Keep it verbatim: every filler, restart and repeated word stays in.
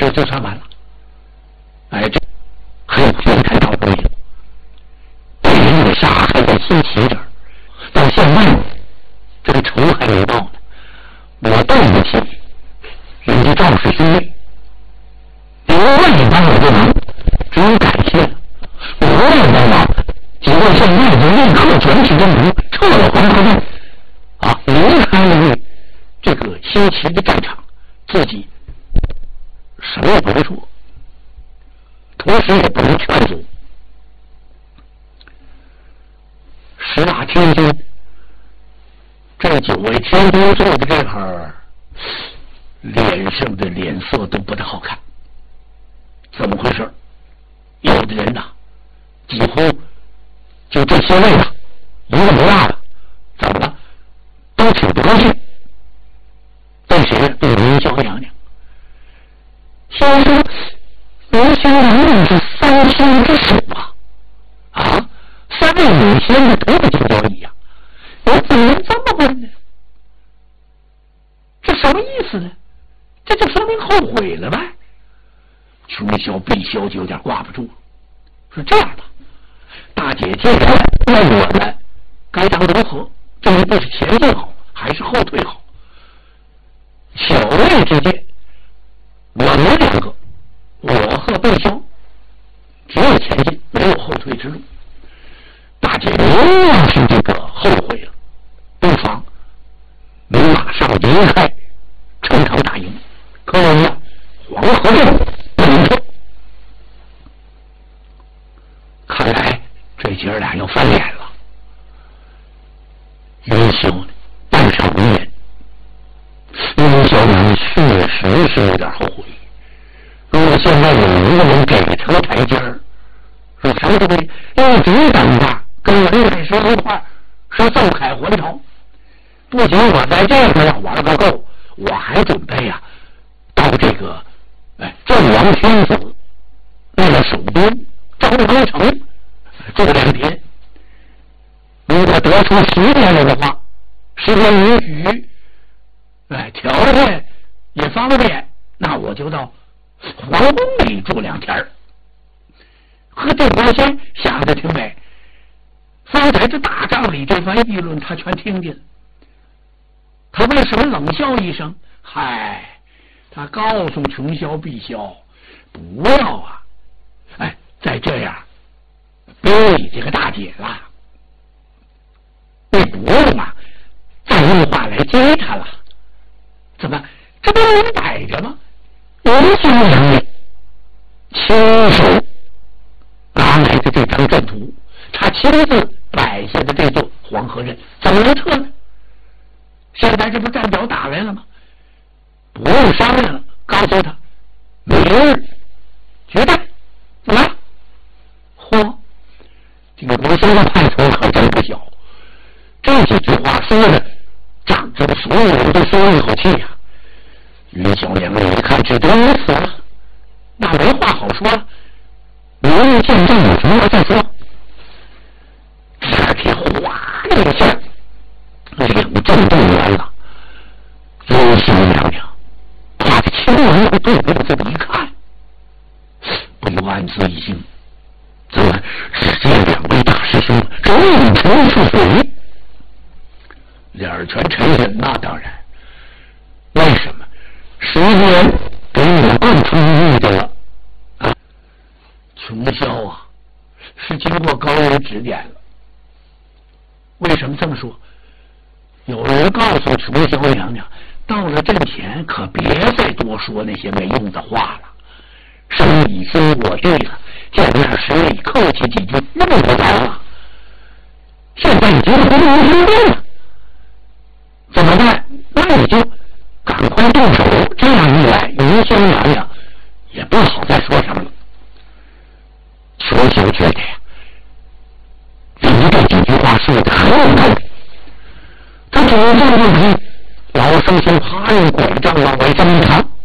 事就算完了。哎，这还有天台到位了，被人给杀还在心急着，到现在这个仇还没报呢。我对不起人家赵氏兄妹，你们外帮我的忙，只有感谢了。我外帮忙，结果现在就立刻转起阵图，撤了黄河镇，啊，离开了这个新奇的战场，自己什么也不能说，同时也不能劝阻。十大天君，这九位天兵座的这会儿脸上的脸色都不太好看，怎么回事？有的人呐，几乎就这些位了，一个不落了，怎么了？都挺不高兴。对谁？对凌霄娘娘。先说凌霄娘娘是三星之首啊，啊，三位女仙的多不尽交易呀，我怎么能这么问呢？这什么意思呢？这就说明后悔了呗。穷霄碧霄就有点挂不住了，说这样吧，大姐既然问我们该当如何，这一步是前进好还是后退好？小妹之间，我们两个，我和碧霄只有前进，没有后退之路。大姐您要是这个后悔了，不妨您马上离开陈塘大营，可我们呀，黄河镇不能撤。看来这姐儿俩要翻脸了。云霄呢，半晌无言。云霄娘确实是有点后悔。如果现在有一个人给他个台阶儿，说什么都没，一直等着跟我六位师一块儿是奏凯还朝。不仅我在这个要玩个够，我还准备呀、啊、到这个哎郑王天子那个首都昭康城住两天。如果得出十天来的话，时间允许，哎，条件也方便，那我就到皇宫里住两天。和这国先想的挺美，方才这大帐里这番议论他全听见了。他为什么冷笑一声？嗨，他告诉穷霄碧霄，不要啊，哎，再这样逼你这个大姐了，你不用啊，再用话来接他了。怎么，这不能摆着吗？云霄娘娘亲手拿来的这张阵图，他亲自摆下的这座黄河镇，怎么能撤呢？现在这不站脚打来了吗？不用商量了，告诉他明日决战，怎么？嚯，这个国兄的派头可真不小。这几句话说的，长着的所有人都松了一口气呀、啊。云霄娘娘一看这都死了，那没话好说了，明日见证有什么再说。第二天哗的一下，两阵动员了。云霄娘娘怕的亲王会对着这么一看，不由暗自一惊，怎么只见两位大师兄人成是鬼？脸儿全沉下，那当然。为什么？时间给你们更充裕的了啊！穷霄啊，是经过高人指点了。为什么这么说？有人告诉穷霄娘娘，到了阵前可别再多说那些没用的话了。生已经我对了，见面时你客气几句用不着了。现在已经不能听见了，怎么办？那你就赶快动手，这样一来，云霄娘娘也不好再说什么了。求求觉得呀，人家这几句话说的很有道理。他主动就可以老生先爬用拐杖往外挣他。